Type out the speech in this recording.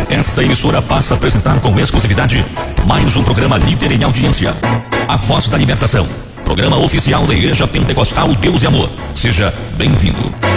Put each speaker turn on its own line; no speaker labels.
Esta emissora passa a apresentar com exclusividade mais um programa líder em audiência. A Voz da Libertação, programa oficial da Igreja Pentecostal Deus e Amor. Seja bem-vindo.